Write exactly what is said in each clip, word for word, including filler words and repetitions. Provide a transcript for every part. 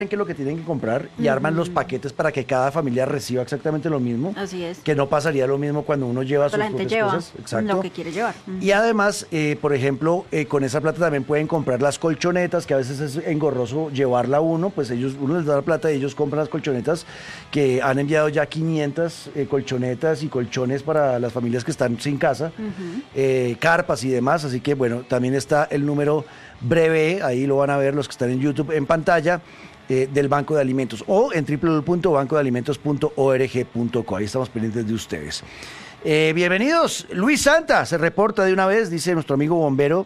qué es lo que tienen que comprar y uh-huh. arman los paquetes para que cada familia reciba exactamente lo mismo. Así es. Que no pasaría lo mismo cuando uno lleva sus la gente propias lleva cosas. Exacto. Lo que quiere llevar. Uh-huh. Y además, eh, por ejemplo, eh, con esa plata también pueden comprar las colchonetas, que a veces es engorroso llevarla uno, pues ellos, uno les da la plata y ellos compran las colchonetas, que han enviado ya quinientas eh, colchonetas y colchones para las familias que están sin casa, uh-huh. eh, carpas y demás, así que bueno, también está el número breve, ahí lo van a ver los que están en YouTube en pantalla, Eh, del Banco de Alimentos o en doble u doble u doble u punto banco de alimentos punto org punto co. Ahí estamos pendientes de ustedes. Eh, bienvenidos. Luis Santa se reporta de una vez, dice nuestro amigo bombero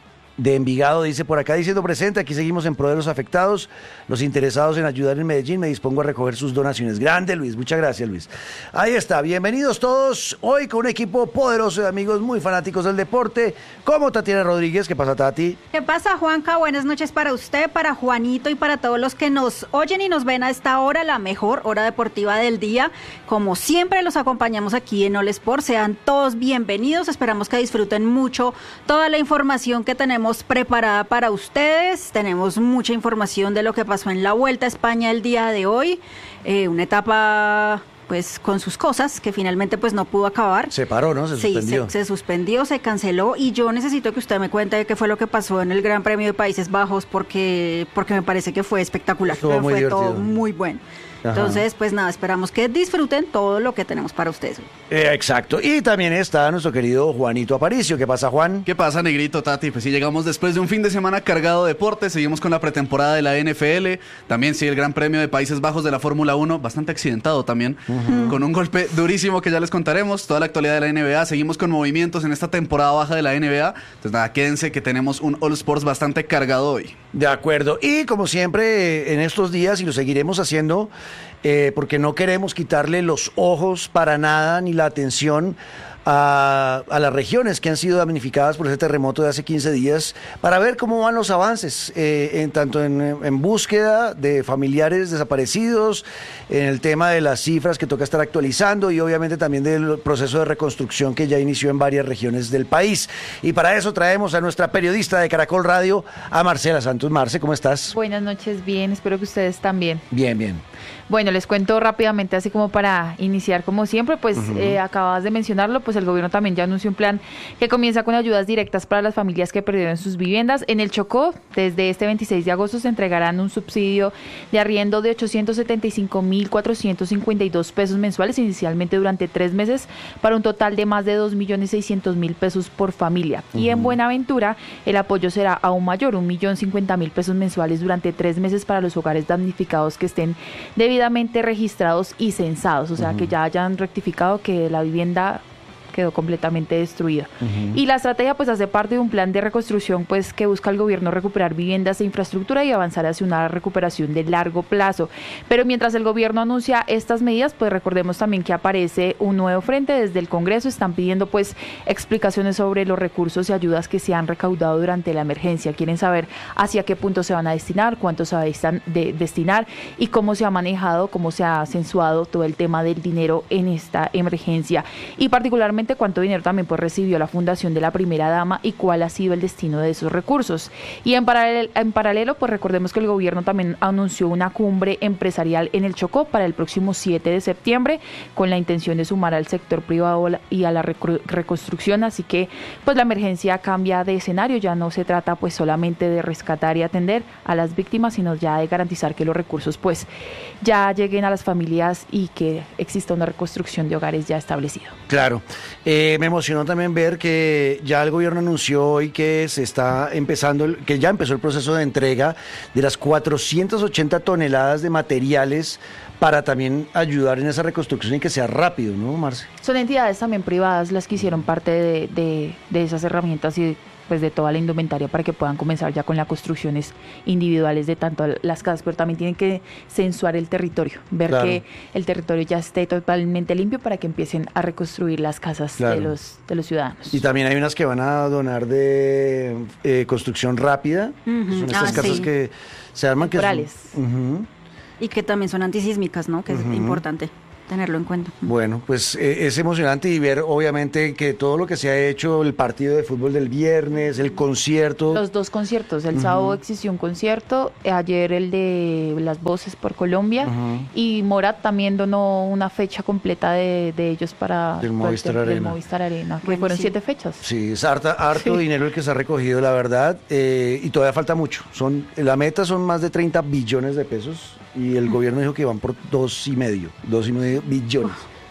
de Envigado, dice por acá diciendo presente, aquí seguimos en pro de los afectados, los interesados en ayudar en Medellín, me dispongo a recoger sus donaciones. Grande Luis, muchas gracias Luis. Ahí está, bienvenidos todos, hoy con un equipo poderoso de amigos muy fanáticos del deporte, como Tatiana Rodríguez. ¿Qué pasa, Tati? ¿Qué pasa, Juanca? Buenas noches para usted, para Juanito y para todos los que nos oyen y nos ven a esta hora, la mejor hora deportiva del día. Como siempre los acompañamos aquí en All Sport, sean todos bienvenidos, esperamos que disfruten mucho toda la información que tenemos preparada para ustedes. Tenemos mucha información de lo que pasó en la Vuelta a España el día de hoy, eh, una etapa pues con sus cosas que finalmente pues no pudo acabar. Se paró, ¿no? Se sí, suspendió. Se, se suspendió, se canceló y yo necesito que usted me cuente qué fue lo que pasó en el Gran Premio de Países Bajos porque, porque me parece que fue espectacular. Estuvo muy fue divertido. Todo muy bueno. Ajá. Entonces, pues nada, esperamos que disfruten todo lo que tenemos para ustedes. Eh, exacto. Y también está nuestro querido Juanito Aparicio. ¿Qué pasa, Juan? ¿Qué pasa, Negrito, Tati? Pues sí, llegamos después de un fin de semana cargado de deporte, seguimos con la pretemporada de la N F L, también sí el Gran Premio de Países Bajos de la Fórmula uno, bastante accidentado también, uh-huh. con un golpe durísimo que ya les contaremos, toda la actualidad de la N B A, seguimos con movimientos en esta temporada baja de la N B A, entonces nada, quédense que tenemos un All Sports bastante cargado hoy. De acuerdo, y como siempre en estos días, y lo seguiremos haciendo, eh, porque no queremos quitarle los ojos para nada, ni la atención a, a las regiones que han sido damnificadas por ese terremoto de hace quince días, para ver cómo van los avances, eh, en, tanto en, en búsqueda de familiares desaparecidos, en el tema de las cifras que toca estar actualizando y obviamente también del proceso de reconstrucción que ya inició en varias regiones del país. Y para eso traemos a nuestra periodista de Caracol Radio, a Marcela Santos. Marce, ¿cómo estás? Buenas noches, bien, espero que ustedes también. Bien, bien. Bueno, les cuento rápidamente, así como para iniciar como siempre, pues uh-huh. eh, acabas de mencionarlo, pues el gobierno también ya anunció un plan que comienza con ayudas directas para las familias que perdieron sus viviendas. En el Chocó, desde este veintiséis de agosto se entregarán un subsidio de arriendo de ochocientos setenta y cinco mil cuatrocientos cincuenta y dos pesos mensuales, inicialmente durante tres meses, para un total de más de dos millones seiscientos mil pesos por familia. Uh-huh. Y en Buenaventura, el apoyo será aún mayor, un millón cincuenta mil pesos mensuales durante tres meses para los hogares damnificados que estén debido debidamente registrados y censados, o sea, uh-huh. que ya hayan rectificado que la vivienda quedó completamente destruida. Uh-huh. Y la estrategia pues hace parte de un plan de reconstrucción pues que busca el gobierno recuperar viviendas e infraestructura y avanzar hacia una recuperación de largo plazo. Pero mientras el gobierno anuncia estas medidas, pues recordemos también que aparece un nuevo frente desde el Congreso, están pidiendo pues explicaciones sobre los recursos y ayudas que se han recaudado durante la emergencia. Quieren saber hacia qué punto se van a destinar, cuánto se va a de destinar y cómo se ha manejado, cómo se ha censuado todo el tema del dinero en esta emergencia. Y particularmente cuánto dinero también pues recibió la fundación de la primera dama y cuál ha sido el destino de esos recursos. Y en paralelo, en paralelo pues recordemos que el gobierno también anunció una cumbre empresarial en el Chocó para el próximo siete de septiembre con la intención de sumar al sector privado y a la recru- reconstrucción, así que pues la emergencia cambia de escenario, ya no se trata pues solamente de rescatar y atender a las víctimas, sino ya de garantizar que los recursos pues ya lleguen a las familias y que exista una reconstrucción de hogares ya establecido. Claro. Eh, me emocionó también ver que ya el gobierno anunció hoy que se está empezando, el, que ya empezó el proceso de entrega de las cuatrocientas ochenta toneladas de materiales para también ayudar en esa reconstrucción y que sea rápido, ¿no, Marce? Son entidades también privadas las que hicieron parte de, de, de esas herramientas y pues de toda la indumentaria para que puedan comenzar ya con las construcciones individuales de tanto las casas, pero también tienen que censuar el territorio, ver claro. que el territorio ya esté totalmente limpio para que empiecen a reconstruir las casas claro. de los de los ciudadanos. Y también hay unas que van a donar de eh, construcción rápida, uh-huh. son estas ah, casas sí. que se arman que son, uh-huh. y que también son antisísmicas, ¿no? Que uh-huh. es importante. tenerlo en cuenta. Bueno, pues eh, es emocionante y ver obviamente que todo lo que se ha hecho, el partido de fútbol del viernes, el concierto. Los dos conciertos, el uh-huh. sábado existió un concierto, ayer el de Las Voces por Colombia uh-huh. y Morat también donó una fecha completa de, de ellos para el Movistar Arena. Del Movistar Arena, que bueno, fueron sí. siete fechas. Sí, es harta, harto sí. dinero el que se ha recogido, la verdad, eh, y todavía falta mucho. Son, la meta son más de treinta billones de pesos y el uh-huh. gobierno dijo que van por dos y medio, dos y medio billones.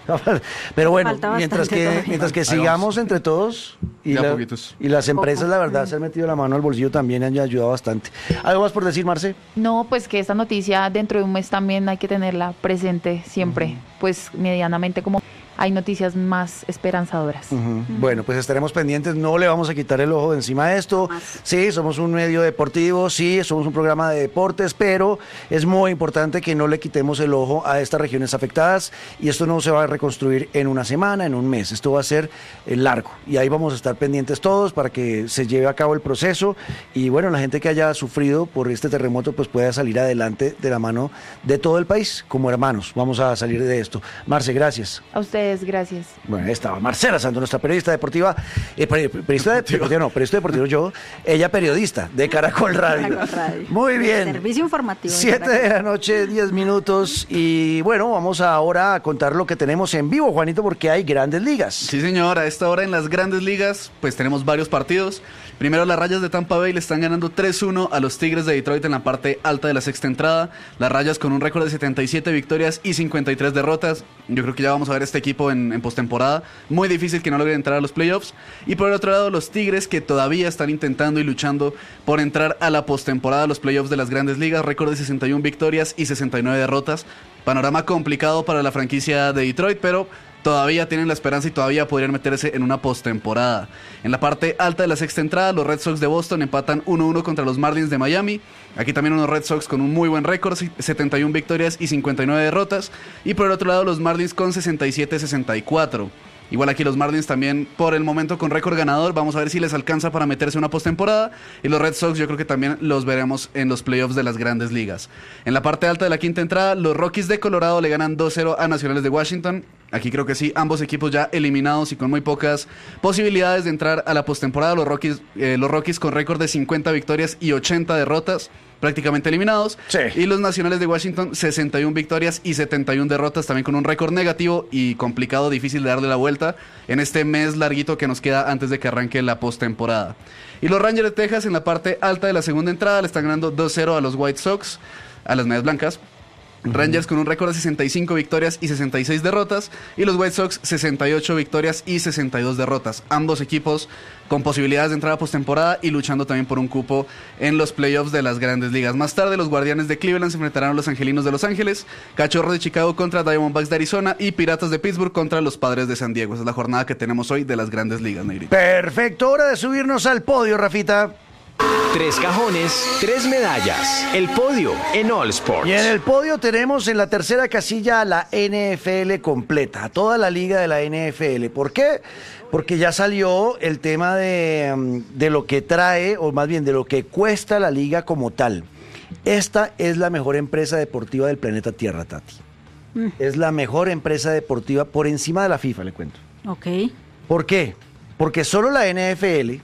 Pero bueno, mientras que mientras que sigamos entre todos y, la, y las empresas, Poco. la verdad, se han metido la mano al bolsillo también, han ayudado bastante. ¿Algo más por decir, Marce? No, pues que esta noticia dentro de un mes también hay que tenerla presente siempre, uh-huh. pues medianamente como hay noticias más esperanzadoras. Uh-huh. Uh-huh. Bueno, pues estaremos pendientes, no le vamos a quitar el ojo de encima de esto. Más. Sí, somos un medio deportivo, sí, somos un programa de deportes, pero es muy importante que no le quitemos el ojo a estas regiones afectadas y esto no se va a reconstruir en una semana, en un mes, esto va a ser eh, largo y ahí vamos a estar pendientes todos para que se lleve a cabo el proceso y bueno, la gente que haya sufrido por este terremoto pues pueda salir adelante de la mano de todo el país, como hermanos, vamos a salir de esto. Marce, gracias. A ustedes. Gracias. Bueno, estaba Marcela Santos, nuestra periodista deportiva, eh, periodista deportivo, no, periodista deportivo yo, ella periodista de Caracol Radio. Caracol Radio. Muy bien. Servicio informativo. Siete de la noche, diez minutos y bueno, vamos ahora a contar lo que tenemos en vivo, Juanito, porque hay grandes ligas. Sí, señor, a esta hora en las grandes ligas, pues tenemos varios partidos. Primero, las Rayas de Tampa Bay le están ganando tres uno a los Tigres de Detroit en la parte alta de la sexta entrada. Las Rayas con un récord de setenta y siete victorias y cincuenta y tres derrotas. Yo creo que ya vamos a ver este equipo en, en postemporada. Muy difícil que no logre entrar a los playoffs. Y por el otro lado, los Tigres que todavía están intentando y luchando por entrar a la postemporada, a los playoffs de las grandes ligas. Récord de sesenta y una victorias y sesenta y nueve derrotas. Panorama complicado para la franquicia de Detroit, pero todavía tienen la esperanza y todavía podrían meterse en una postemporada. En la parte alta de la sexta entrada, los Red Sox de Boston empatan uno uno contra los Marlins de Miami. Aquí también unos Red Sox con un muy buen récord, setenta y una victorias y cincuenta y nueve derrotas. Y por el otro lado, los Marlins con sesenta y siete sesenta y cuatro. Igual aquí los Marlins también por el momento con récord ganador. Vamos a ver si les alcanza para meterse en una postemporada. Y los Red Sox yo creo que también los veremos en los playoffs de las grandes ligas. En la parte alta de la quinta entrada, los Rockies de Colorado le ganan dos cero a Nacionales de Washington. Aquí creo que sí, ambos equipos ya eliminados y con muy pocas posibilidades de entrar a la postemporada. Los Rockies, eh, los Rockies con récord de cincuenta victorias y ochenta derrotas, prácticamente eliminados. Sí. Y los Nacionales de Washington, sesenta y una victorias y setenta y una derrotas, también con un récord negativo y complicado, difícil de darle la vuelta en este mes larguito que nos queda antes de que arranque la postemporada. Y los Rangers de Texas en la parte alta de la segunda entrada le están ganando dos cero a los White Sox, a las Medias Blancas. Rangers con un récord de sesenta y cinco victorias y sesenta y seis derrotas y los White Sox sesenta y ocho victorias y sesenta y dos derrotas. Ambos equipos con posibilidades de entrar a postemporada y luchando también por un cupo en los playoffs de las grandes ligas. Más tarde los Guardianes de Cleveland se enfrentarán a los Angelinos de Los Ángeles, Cachorros de Chicago contra Diamondbacks de Arizona y Piratas de Pittsburgh contra los Padres de San Diego. Esa es la jornada que tenemos hoy de las grandes ligas, Negrito. Perfecto, hora de subirnos al podio, Rafita. Tres cajones, tres medallas. El podio en All Sports. Y en el podio tenemos en la tercera casilla a la N F L completa, a toda la liga de la N F L. ¿Por qué? Porque ya salió el tema de, de lo que trae, o más bien de lo que cuesta la liga como tal. Esta es la mejor empresa deportiva del planeta Tierra, Tati. Mm. Es la mejor empresa deportiva por encima de la FIFA, le cuento. Ok. ¿Por qué? Porque solo la N F L...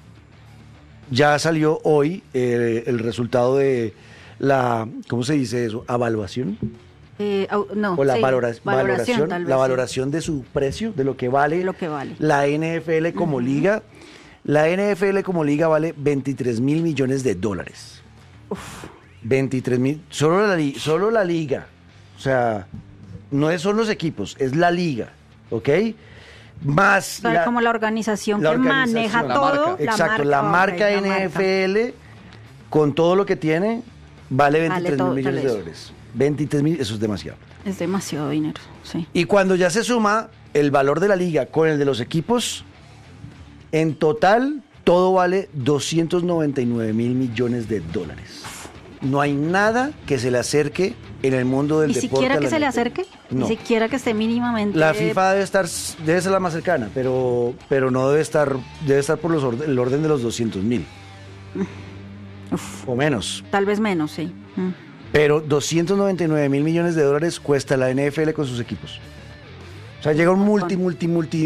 Ya salió hoy eh, el resultado de la, ¿cómo se dice eso? ¿Evaluación? Eh, no, o la sí, valora valoración, valoración tal vez, la sí. valoración de su precio, de lo que vale, lo que vale. la N F L como uh-huh. liga. La N F L como liga vale veintitrés mil millones de dólares. Uf. veintitrés mil, solo la, solo la liga. O sea, no son los equipos, es la liga, ¿ok? Más o sea, la, como la organización la que organización, maneja la todo. Marca. Exacto, la marca, okay, la N F L, marca. Con todo lo que tiene, vale veintitrés mil millones de dólares. veintitrés mil, eso es demasiado. Es demasiado dinero, sí. Y cuando ya se suma el valor de la liga con el de los equipos, en total todo vale doscientos noventa y nueve mil millones de dólares. No hay nada que se le acerque en el mundo del ¿Ni deporte. ¿Ni siquiera que se le N F L. acerque? No. Ni siquiera que esté mínimamente... La FIFA debe estar, debe ser la más cercana, pero, pero no debe estar, debe estar por los orden, el orden de los doscientos mil. O menos. Tal vez menos, sí. Mm. Pero doscientos noventa y nueve mil millones de dólares cuesta la N F L con sus equipos. O sea, llega un multi, multi, multi